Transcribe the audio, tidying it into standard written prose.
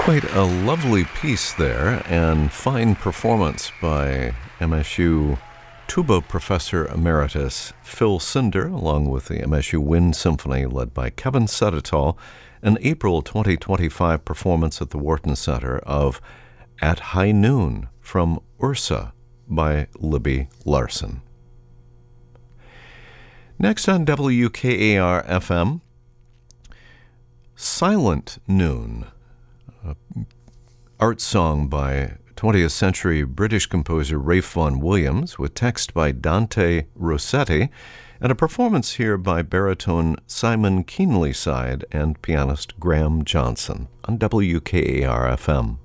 Quite a lovely piece there, and fine performance by MSU tuba professor emeritus Phil Cinder, along with the MSU Wind Symphony led by Kevin Sedetall, an April 2025 performance at the Wharton Center of At High Noon from Ursa by Libby Larson. Next on WKAR-FM, Silent Noon, art song by 20th century British composer Ralph Vaughan Williams, with text by Dante Rossetti, and a performance here by baritone Simon Keenlyside and pianist Graham Johnson on WKAR-FM.